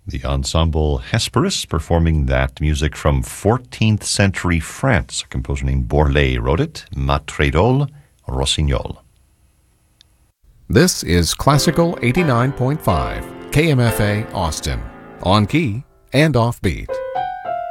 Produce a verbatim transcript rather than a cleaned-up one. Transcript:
The ensemble Hesperus performing that music from fourteenth century France. A composer named Bourlet wrote it, Matredol Rossignol. This is Classical eighty-nine point five, K M F A Austin, on key and offbeat.